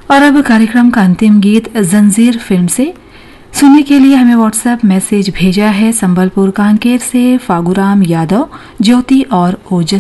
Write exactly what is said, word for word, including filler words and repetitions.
और अब कार्यक्रम का अंतिम गीत जंजीर फिल्म से सुनने के लिए हमें व्हाट्सएप मैसेज भेजा है संबलपुर कांकेर से फागुराम यादव, ज्योति और ओजस